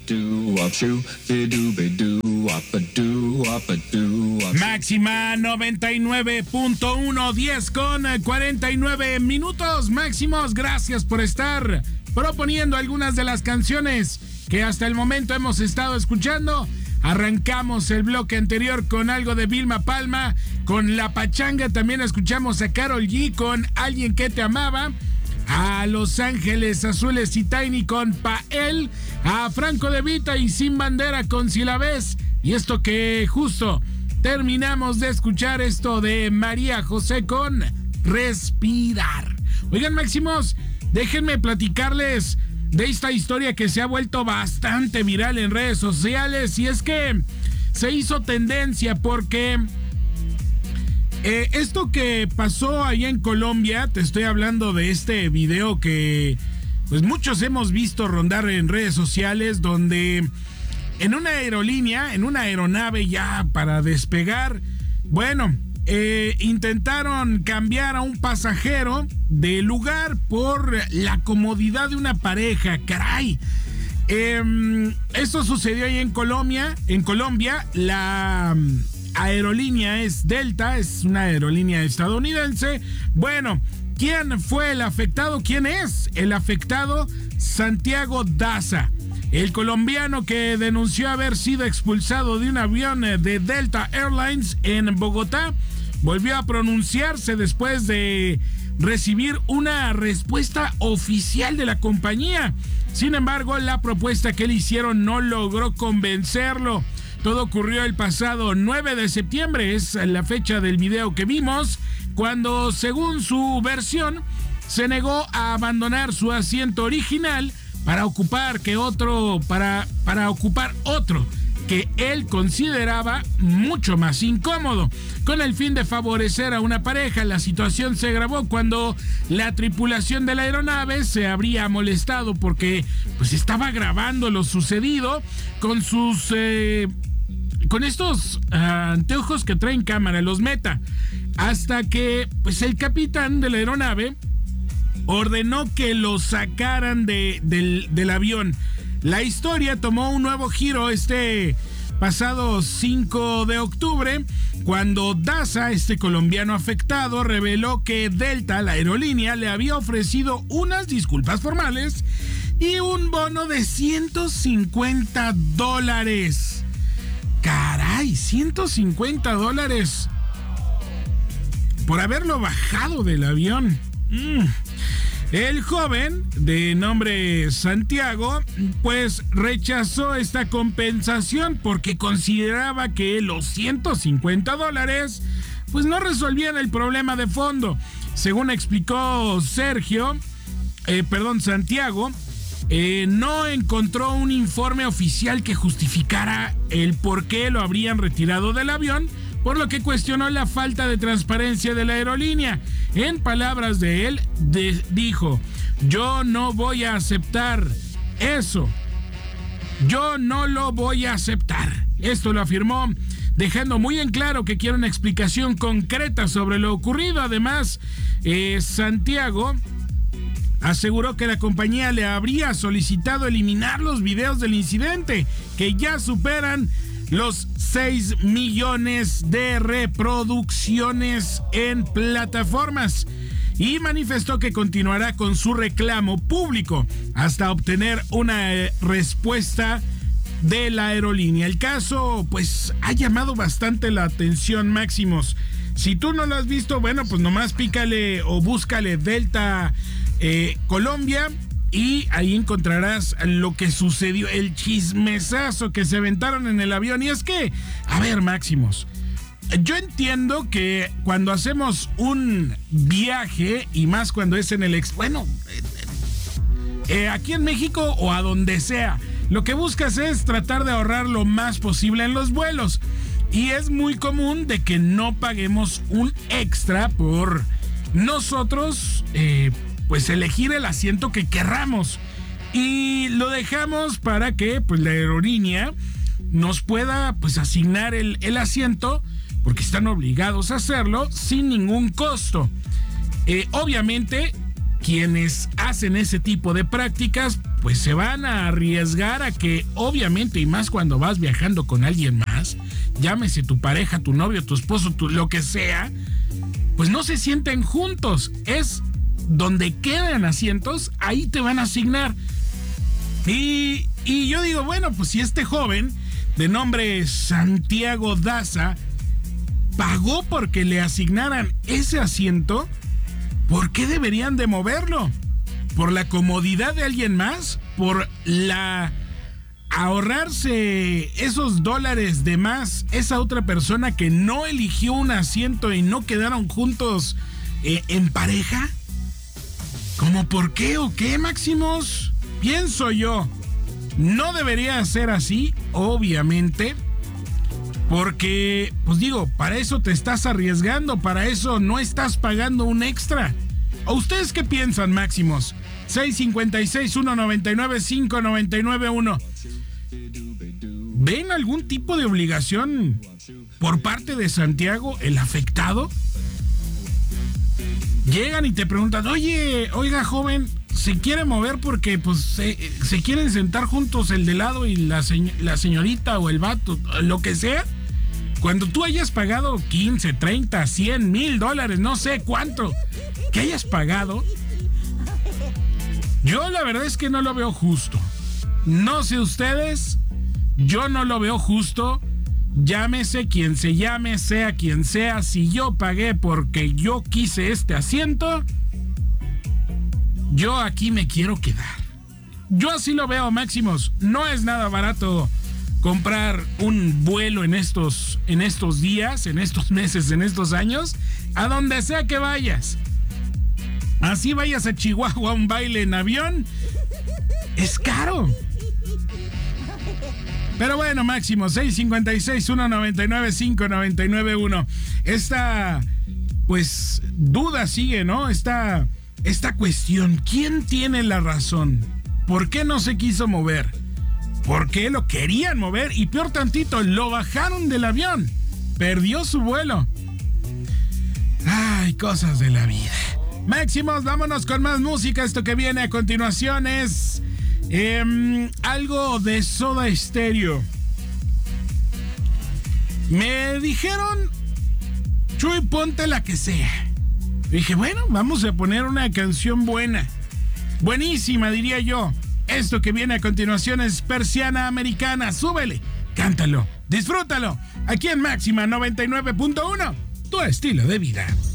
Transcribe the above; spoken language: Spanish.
Máxima 99.1, 10 con 49 minutos. Máximos, gracias por estar proponiendo algunas de las canciones que hasta el momento hemos estado escuchando. Arrancamos el bloque anterior con algo de Vilma Palma, con La Pachanga. También escuchamos a Karol G con Alguien que te amaba, a Los Ángeles Azules y Tiny con Pa' Él, a Franco De Vita y Sin Bandera con Si la ves. Y esto que justo terminamos de escuchar, esto de María José con Respirar. Oigan, máximos, déjenme platicarles de esta historia que se ha vuelto bastante viral en redes sociales, y es que se hizo tendencia porque esto que pasó allá en Colombia, te estoy hablando de este video que pues muchos hemos visto rondar en redes sociales, donde en una aerolínea, en una aeronave ya para despegar, bueno, intentaron cambiar a un pasajero de lugar por la comodidad de una pareja. Caray. Esto sucedió ahí en Colombia. La aerolínea es Delta, es una aerolínea estadounidense. Bueno, ¿quién fue el afectado? ¿Quién es el afectado? Santiago Daza, el colombiano que denunció haber sido expulsado de un avión de Delta Airlines en Bogotá, volvió a pronunciarse después de recibir una respuesta oficial de la compañía. Sin embargo, la propuesta que le hicieron no logró convencerlo. Todo ocurrió el pasado 9 de septiembre, es la fecha del video que vimos, cuando, según su versión, se negó a abandonar su asiento original para ocupar otro que él consideraba mucho más incómodo. Con el fin de favorecer a una pareja, la situación se agravó cuando la tripulación de la aeronave se habría molestado porque pues estaba grabando lo sucedido con sus con estos anteojos que traen cámara, los Meta, hasta que pues el capitán de la aeronave ordenó que lo sacaran del avión. La historia tomó un nuevo giro este pasado 5 de octubre, cuando Daza, este colombiano afectado, reveló que Delta, la aerolínea, le había ofrecido unas disculpas formales y un bono de $150. Caray, $150 por haberlo bajado del avión. El joven, de nombre Santiago, pues rechazó esta compensación porque consideraba que los $150 pues no resolvían el problema de fondo. Según explicó Santiago, no encontró un informe oficial que justificara el por qué lo habrían retirado del avión, por lo que cuestionó la falta de transparencia de la aerolínea. En palabras de él, dijo: yo no voy a aceptar eso. Yo no lo voy a aceptar. Esto lo afirmó, dejando muy en claro que quiere una explicación concreta sobre lo ocurrido. Además, Santiago aseguró que la compañía le habría solicitado eliminar los videos del incidente, que ya superan los 6 millones de reproducciones en plataformas, y manifestó que continuará con su reclamo público hasta obtener una respuesta de la aerolínea. El caso pues ha llamado bastante la atención, máximos. Si tú no lo has visto, bueno, pues nomás pícale o búscale Delta Colombia y ahí encontrarás lo que sucedió, el chismesazo que se aventaron en el avión. Y es que, a ver, máximos, yo entiendo que cuando hacemos un viaje, y más cuando es en el aquí en México o a donde sea, lo que buscas es tratar de ahorrar lo más posible en los vuelos. Y es muy común de que no paguemos un extra por nosotros, pues elegir el asiento que querramos, y lo dejamos para que pues la aerolínea nos pueda pues asignar el asiento, porque están obligados a hacerlo sin ningún costo. Obviamente quienes hacen ese tipo de prácticas pues se van a arriesgar a que, obviamente, y más cuando vas viajando con alguien más, llámese tu pareja, tu novio, tu esposo, lo que sea, pues no se sienten juntos. Es donde quedan asientos, ahí te van a asignar. Y yo digo, bueno, pues si este joven de nombre Santiago Daza pagó porque le asignaran ese asiento, ¿por qué deberían de moverlo? ¿Por la comodidad de alguien más? ¿Por ahorrarse esos dólares de más esa otra persona que no eligió un asiento y no quedaron juntos en pareja? ¿Cómo por qué o qué, Máximos? Pienso yo, no debería ser así, obviamente, porque, pues digo, para eso te estás arriesgando, para eso no estás pagando un extra. ¿O ustedes qué piensan, Máximos? 656-199-5991. ¿Ven algún tipo de obligación por parte de Santiago, el afectado? Llegan y te preguntan, oiga, joven, ¿se quiere mover porque pues se quieren sentar juntos el de lado y la señorita o el vato, lo que sea? Cuando tú hayas pagado 15, 30, 100, $1,000, no sé cuánto que hayas pagado, yo la verdad es que no lo veo justo. No sé ustedes, yo no lo veo justo. Llámese quien se llame, sea quien sea, si yo pagué porque yo quise este asiento, yo aquí me quiero quedar. Yo así lo veo, Máximos. No es nada barato comprar un vuelo en estos días, en estos meses, en estos años, a donde sea que vayas. Así vayas a Chihuahua a un baile en avión, es caro. Pero bueno, Máximo, 656-199-5991. Esta, pues, duda sigue, ¿no? Esta cuestión. ¿Quién tiene la razón? ¿Por qué no se quiso mover? ¿Por qué lo querían mover? Y peor tantito, lo bajaron del avión. Perdió su vuelo. Ay, cosas de la vida. Máximos, vámonos con más música. Esto que viene a continuación es... algo de Soda Stereo. Me dijeron, Chuy, ponte la que sea. Dije, bueno, vamos a poner una canción buena. Buenísima, diría yo. Esto que viene a continuación es Persiana Americana. Súbele, cántalo, disfrútalo. Aquí en Máxima 99.1, tu estilo de vida.